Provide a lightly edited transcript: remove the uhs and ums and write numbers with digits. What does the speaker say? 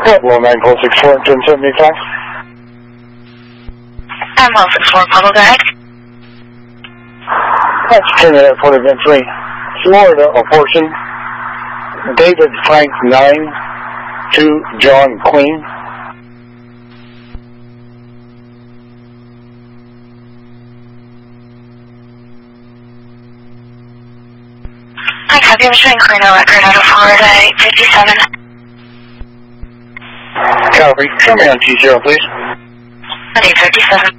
Pueblo 9464, 1075. I'm 164, Pueblo Guide. That's Trinidad Airport Event 3. Florida, apportion. David Frank 9 to John Queen. I have you showing Cornell record out of Florida 857. Copy. Show me on T0, please. 857.